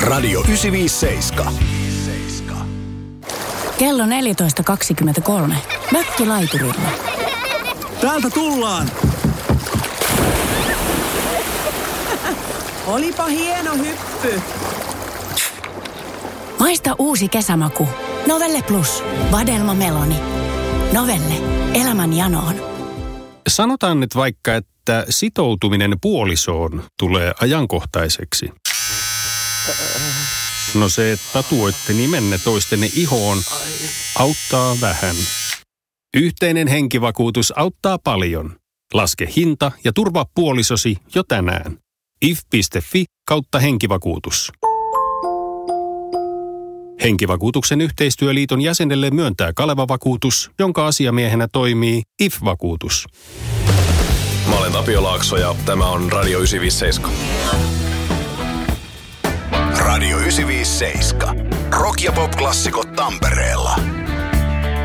Radio 957. Kello 14.23. Mökkilaiturilla. Täältä tullaan! Olipa hieno hyppy. Maista uusi kesämaku. Novelle Plus. Vadelma Meloni. Novelle. Elämän janoon. Sanotaan nyt vaikka, että sitoutuminen puolisoon tulee ajankohtaiseksi. No se, että tatuoitte nimenne toistenne ihoon, auttaa vähän. Yhteinen henkivakuutus auttaa paljon. Laske hinta ja turvaa puolisosi jo tänään. if.fi/henkivakuutus. Henkivakuutuksen yhteistyöliiton jäsenelle myöntää Kaleva-vakuutus, jonka asiamiehenä toimii IF-vakuutus. Mä olen Tapio Laakso ja tämä on Radio 957. Radio 957. Rock- ja pop-klassikot Tampereella.